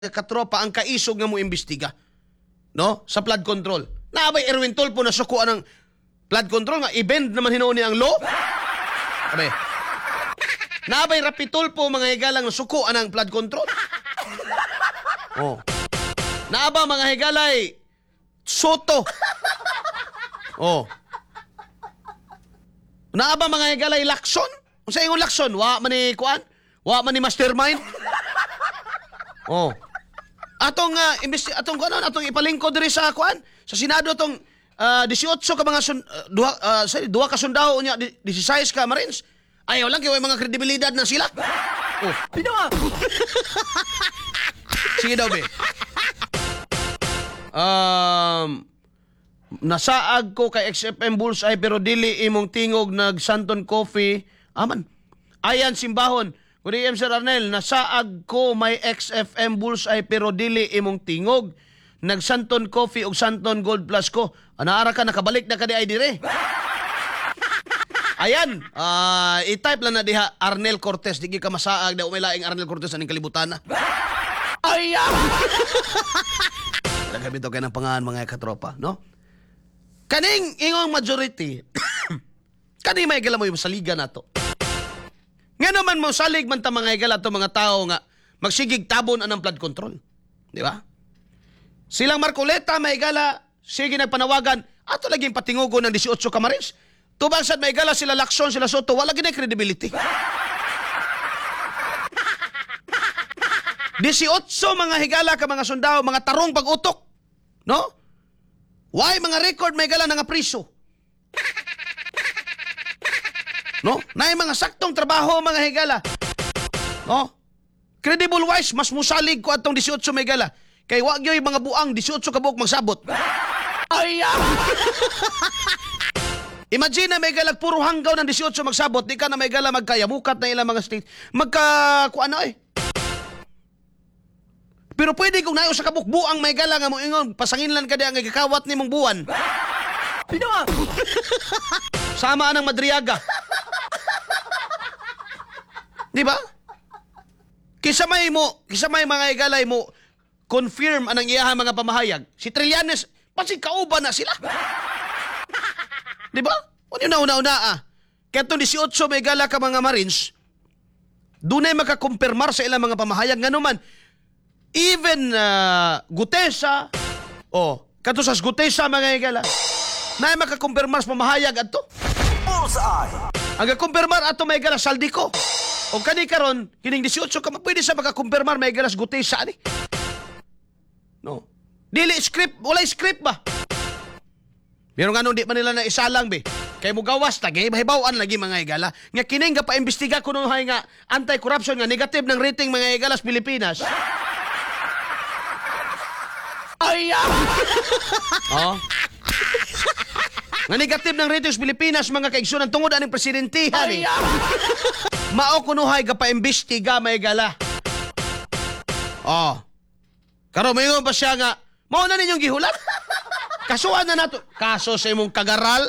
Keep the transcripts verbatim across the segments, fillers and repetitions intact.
katropa ang kaisog nga mo imbestiga, no, sa flood control. Naabay Erwin Tulfo na sukuan ng flood control nga i-bend naman hinuon ni ang law. Abay. Naabay Rapi Tulfo mga higalang sukuan ng flood control. Oh. Naaba mga higalay Soto. Oh. Naaba mga higalay Lacson. Unsa ingon Lacson? Wa man ni kuan? Wa man ni mastermind? Oh. Atong uh, imbesti atong kuan atong ipalingkod diri sa kuan sa Senado atong uh, eighteen ka mga sun, uh, duha uh, sorry, duha ka sundao nya sixteen ka Marines. Ayaw lang kay mga kredibilidad na sila. Oh, pino ah. Sige daw be. Um nasaag ko kay X F M Bullseye pero dili imong tingog nag Santon Coffee. Aman. Ayan simbahon. Good day, Sir Arnel. Nasaag ko may X F M Bullseye pero dili imong tingog. Nag Santon Coffee og Santon Gold Plus ko. Anaara ka nakabalik na ka di ay dire. Ayan, uh, i-type lang na diha Arnel Cortez. Di ka masaag na umilaing Arnel Cortez aning kalibutan na. Ayan! Nagkabito kayo ng pangahan mga katropa, no? Kaning ingong majority, kaning may gala mo yung saliga na to. Nga naman mo salig man ta mga igala to mga tao nga magsigig tabon anang flood control. Di ba? Silang Marcoleta may igala, sige nagpanawagan, ato laging patingugo ng eighteen ka Marines. Tubang sad may igala sila Lacson, sila Soto, wala gina credibility. eighteen mga higala ka mga sundao, mga tarong pag-utok. No? Why mga record may igala nga priso? No? Na mga saktong trabaho mga higala. No? Credible wise, mas musalig ko atong eighteen may higala. Kay wag yoy mga buang eighteen ka buok magsabot. Ay! Imagine na may galag puro hanggaw ng eighteen magsabot, di ka na may gala magkayabukat na ilang mga state. Magka kuan na eh. Pero pwede kung nayo sa kabukbuang may gala nga mo ingon, pasanginlan ka di ang gikawat ni mong buwan. Pino ah! Sama ng Madriaga. Di ba? Kisa may mo, kisa may mga igalay mo, confirm anang iyaha mga pamahayag. Si Trillanes, pansin kauban na sila. Di ba? O yun na una-una ah. Kaya itong eighteen may gala ka mga Marines, dunay makakumpirmar sa ilang mga pamahayag. Nga naman, even uh, Gutesa, o, oh, kato sa Gutesa mga igala, na makakumpirmar sa pamahayag ato. Bullseye! Ang kakumpirmar ato may gala Saldico. O kani karon kining eighteen ka, pwede sa makakumpirmar may gala Gutesa ani. No. Dili script, wala script ba? Pero nga nung di pa nila na isalang be. Kaya mo gawas lagi, mahibawan lagi mga igala. Nga kining ka pa-imbestiga ko nung hay nga anti-corruption nga negative ng rating mga igala sa Pilipinas. Ay! Oh. Nga negative ng rating sa Pilipinas mga kaigsunan tungod aning presidentihan eh. Mao kuno hay ka pa-imbestiga mga igala. Oh. Karon mayon pa siya nga mao na ninyong gihulat. Kasuhan na nato. Kaso sa imong kagaral.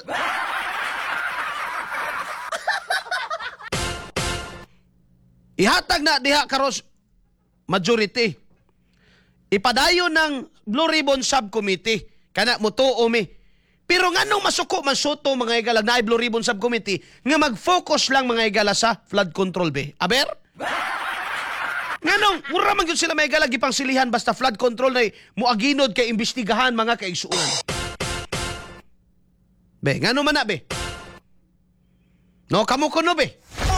Ihatag na diha karos majority. Ipadayon ng Blue Ribbon Subcommittee. Kana mo tuo mi. Pero nga nung masuko man Soto mga igala na Blue Ribbon Subcommittee nga mag-focus lang mga igala sa flood control be. Aber? Nga nung, mura man yun sila may igala gipang silihan basta flood control na muaginod kay imbestigahan mga kaigsuunan. Be, nga naman na, be. No, kamu kuno, be.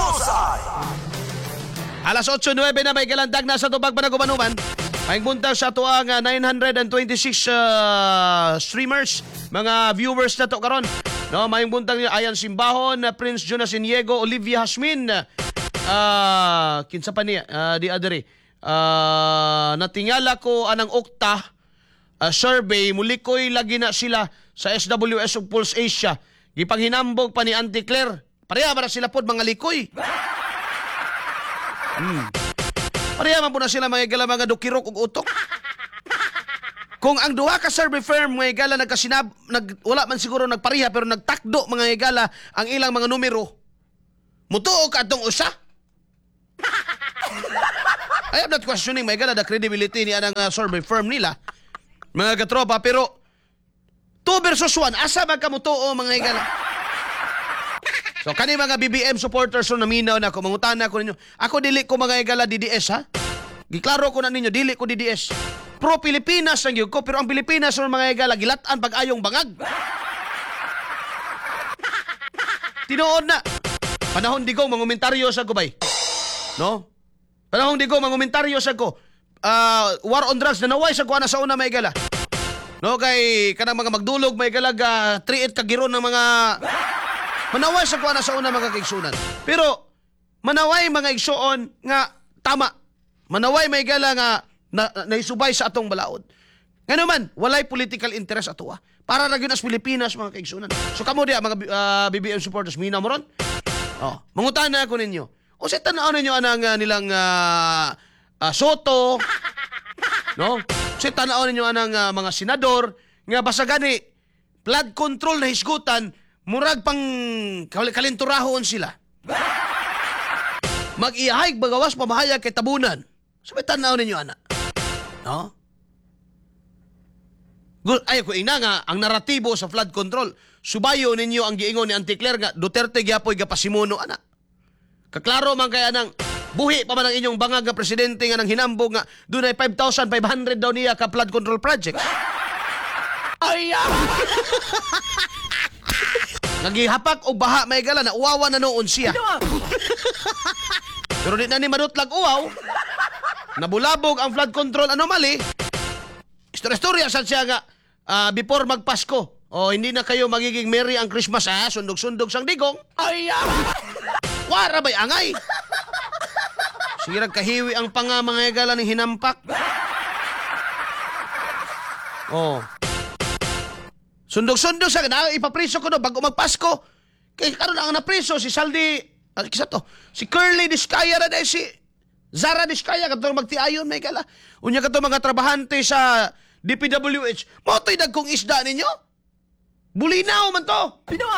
Alas eight nine na may galandag na sa tubag panagumanuman. May buntag sa ito ang uh, nine hundred twenty-six uh, streamers, mga viewers na to karon. No, may buntag ni Ayan Simbahon, uh, Prince Jonas Iniego, Olivia Hasmin, uh, kinsa pa niya, uh, di adere. Uh, natingala ko anang Okta uh, survey, mulikoy lagi na sila sa S W S ug Pulse Asia. Gipanghinambog pa ni Auntie Claire. Pareha ba na sila pod mga likoy? Hmm. Pareha man po na sila mga igala mga dukirok ug utok. Kung ang duha ka survey firm mga igala nagkasinab, nag, wala man siguro nagpareha pero nagtakdo mga igala ang ilang mga numero, mutuo ka atong usa? I am not questioning may gala the credibility ni anang uh, survey firm nila. Mga katropa, pero two versus one, asa magkamutuo mga igala? So, kani mga B B M supporters so naminaw na ako, mangutana ko ninyo. Ako dili ko mga igala D D S, ha? Giklaro ko na ninyo, dili ko D D S. Pro-Pilipinas ang yun ko, pero ang Pilipinas so mga igala, gilatan pag-ayong bangag. Tinuod na. Panahon di ko, mangomentaryo sa ko, bay. No? Panahon di ko, mangomentaryo sa ko. Uh, war on drugs, nanaway sa ko na sa una, may gala. No, kay kanang mga magdulog, may galag, uh, triit kagiron ng mga... Manaway sa ko na sa una, mga kaigsunan. Pero, manaway mga igsuon nga tama. Manaway may gala nga na, na, naisubay sa atong balaod. Nga naman, walay political interest ato, ah. Para na yun as Pilipinas, mga kaigsunan. So, kamo diya, mga uh, B B M supporters, mina mo ron? Oh, mangutan na ako ninyo. O sa tanaw ninyo anang uh, nilang uh, uh, Soto, no? Sa tanaw ninyo anang uh, mga senador, nga basta gani, flood control na hisgutan, murag pang kal- kalinturahon sila. Mag-iahayag bagawas pamahayag kay tabunan. Sa tanaw ninyo, ana. No? Ay, ko ina nga, ang naratibo sa flood control, subayo ninyo ang giingon ni Auntie Claire nga, Duterte gyapoy gapasimuno, ana. Kaklaro man kaya nang buhi pa man ang inyong bangag nga presidente nga nang hinambog nga doon ay five thousand five hundred daw niya ka flood control projects. Ay! Nagihapak og baha may gala na uwawa na noon siya. Pero di na ni madutlag uwaw. Nabulabog ang flood control anomaly. Istorya-istorya sad siya nga uh, before magpasko. O hindi na kayo magiging merry ang Christmas, ha? Sundog-sundog sang digong. Ay! Wara ba'y angay? Sige kahiwi ang panga mga igala ng hinampak. Oh. Sundog-sundog sa na ipapriso ko no bago magpasko. Kay karon ang napriso si Saldi, ah, kisa to. Si Curly Diskaya na dahil si Zara Diskaya katong magtiayon may igala. Unya kato mga trabahante sa D P W H. Motoy dagkong isda ninyo? Bulinaw man to. Pinawa.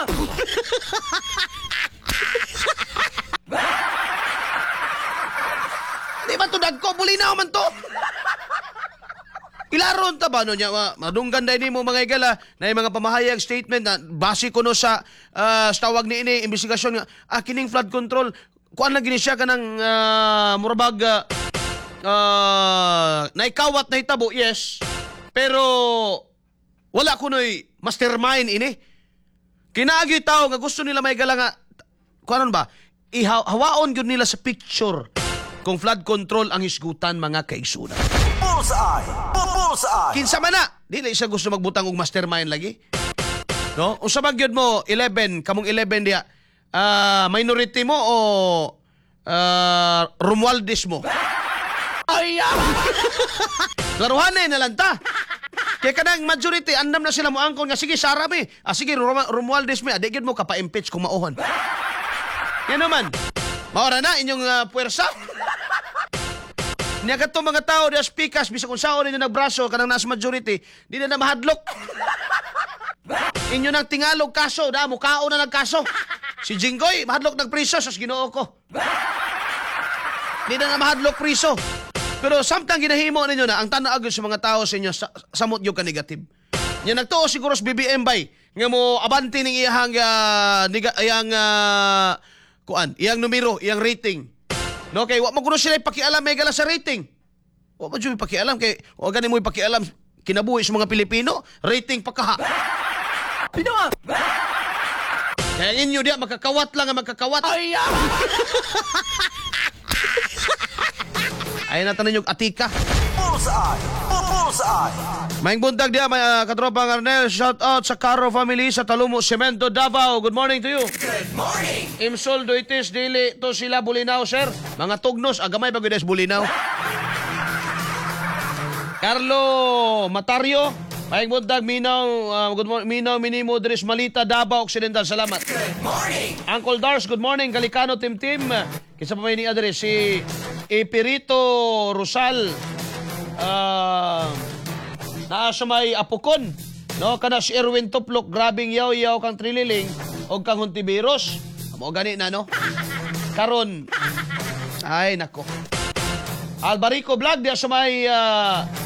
Di ba to dagko? Bulinaw man to. Ilaron ta ba no niya? Madunggan dahil mo mga igala na yung mga pamahayag statement na base ko no sa uh, tawag ni ini, investigasyon nga, ah, kining flood control, kuan lang gini siya ka ng uh, murabag uh, uh, naikawat na hitabo, yes. Pero wala ko no'y mastermind ini. Kinaagi tao nga gusto nila may gala nga, kuanon ba, ihawaon yun nila sa picture kung flood control ang isgutan mga kaigsunan. Bullseye! Bullseye! Kinsa man na, dili siya gusto magbutang og mastermind lagi. No? Unsa ba gyud mo eleven, kamong eleven diya, uh, minority mo o uh, Romualdez mo? Ay! Laruhanay na lang ta. Kaya kanang majority, andam na sila mo angkon nga, sige, Sara mi. Ah, sige, Rom- Romualdez mi. Adigid mo ka pa-impeach kung mauhon. Yan naman. Maora na inyong uh, puwersa. Niya ka mga tao, diya speakers, bisa kung saan ninyo nagbraso, kanang nasa majority, di na na mahadlok. Inyo nang tingalog kaso, na, mukao na nagkaso. Si Jinggoy, mahadlok nagpriso, sas ginoo ko. Di na na mahadlok priso. Pero samtang ginahimo ninyo na, ang tanaag sa mga tao sa inyo, sa, samot yung ka-negative. Yan nagtuo siguro sa B B M bay, nga mo abanti ng iyang, uh, niga, iyang, uh, kuan, iyang numero, iyang rating. No, kay wa mo kuno sila ipakialam may gala sa rating. Wa mo jud ipakialam kay wa gani mo ipakialam kinabuhi sa mga Pilipino, rating pagkaha. Pinawa. Kaya inyo diya makakawat lang ang makakawat. Ay! Ay na tanan yung atika. Bullseye! Bullseye! Maing buntag diya, may uh, katropang Arnel. Shout out sa Caro family sa Talumo, Cemento, Davao. Good morning to you. Good morning! Imsol, Doitis, Dili, to sila Bulinaw, sir. Mga tugnos, agamay bagides Bulinaw. Carlo Matario, maing buntag, Minaw, uh, good morning, Minaw, Minimo, Dres, Malita, Davao, Occidental. Salamat. Good morning! Uncle Dars, good morning. Galikano, Tim Tim. Kisa pa may ni address, si Ipirito Rosal. Ah... Uh, na sa may apukon, no? Kana si Erwin Tuplok, grabing yaw-yaw kang trililing o kang huntibiros. Amo gani na, no? Karon, ay nako. Albarico Vlog, diya sa may ah,